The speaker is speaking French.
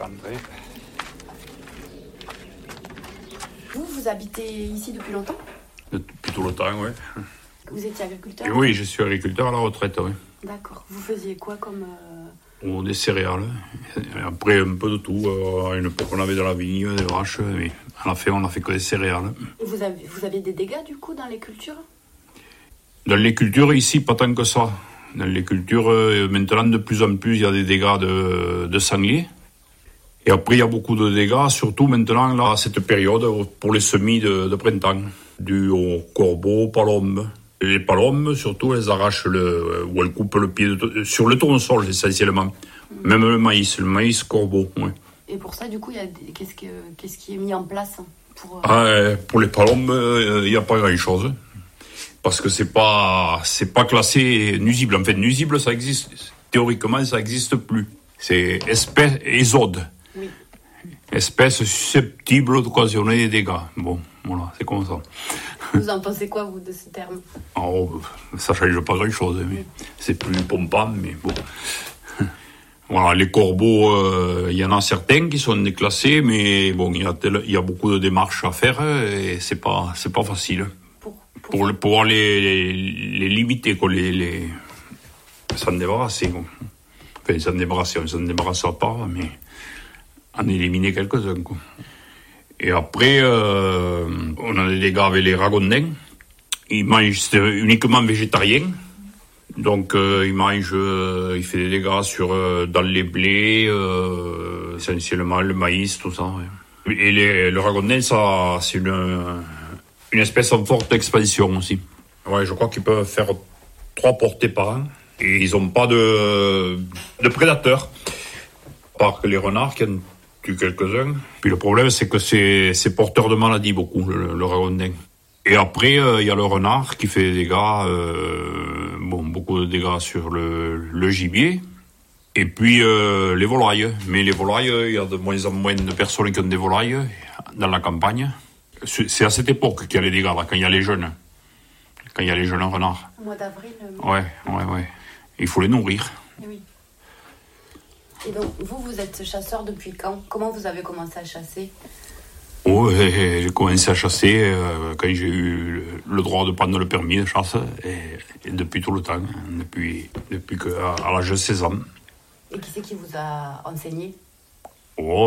rentrer. Vous habitez ici depuis longtemps ? Depuis tout le temps, oui. Vous étiez agriculteur ? Oui, je suis agriculteur à la retraite, oui. D'accord. Vous faisiez quoi comme... Des céréales. Et après, un peu de tout. À une époque, on avait de la vigne, des vaches, mais à la fin, on n'a fait que des céréales. Et vous avez des dégâts, du coup, dans les cultures ? Dans les cultures, ici, pas tant que ça. Dans les cultures, maintenant, de plus en plus, il y a des dégâts de sangliers. Et après, il y a beaucoup de dégâts, surtout maintenant, là, à cette période, pour les semis de printemps, dus aux corbeaux, palombes. Et les palombes, surtout, elles arrachent ou elles coupent le pied sur le tournesol, essentiellement. Même le maïs corbeau, oui. Et pour ça, du coup, qu'est-ce qui est mis en place pour... Pour les palombes, il n'y a pas grand-chose. Parce que c'est pas classé nuisible. En fait, nuisible, ça existe. Théoriquement, ça n'existe plus. C'est espèce ésode. Oui. Espèce susceptible d'occasionner des dégâts. Bon, voilà, c'est comme ça. Vous en pensez quoi, vous, de ce terme ? Alors, ça ne change pas grand-chose. Mais c'est plus pompant, mais bon. Voilà, les corbeaux, il y en a certains qui sont déclassés, mais bon, il y a beaucoup de démarches à faire et c'est pas facile. Pour pouvoir les limiter, quoi, s'en débarrasser. Quoi. Enfin, s'en débarrasser, on ne s'en débarrassera pas, mais en éliminer quelques-uns. Quoi. Et après, on a des dégâts avec les ragondins. Ils mangent, c'est uniquement végétarien. Donc, il fait des dégâts dans les blés, essentiellement le maïs, tout ça. Ouais. Et le ragondin, ça, c'est une espèce en forte expansion aussi. Ouais, je crois qu'ils peuvent faire 3 portées par an. Et ils n'ont pas de prédateurs. À part que les renards qui en tuent quelques-uns. Puis le problème, c'est que c'est porteur de maladies beaucoup, le ragondin. Et après, il y a le renard qui fait des dégâts, beaucoup de dégâts sur le gibier. Et puis les volailles. Mais les volailles, il y a de moins en moins de personnes qui ont des volailles dans la campagne. C'est à cette époque qu'il y a les dégâts, là, quand il y a les jeunes. Quand il y a les jeunes renards. Au mois d'avril. Ouais. Il faut les nourrir. Oui. Et donc, vous êtes chasseur depuis quand ? Comment vous avez commencé à chasser ? J'ai commencé à chasser quand j'ai eu le droit de prendre le permis de chasse. Et depuis tout le temps. Depuis à l'âge de 16 ans. Et qui c'est qui vous a enseigné ?